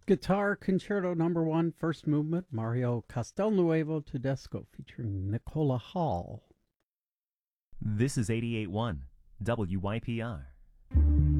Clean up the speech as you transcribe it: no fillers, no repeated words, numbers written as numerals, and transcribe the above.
Guitar Concerto Number 1, First Movement, Mario Castelnuovo Tedesco, featuring Nicola Hall. This is 88.1 WYPR.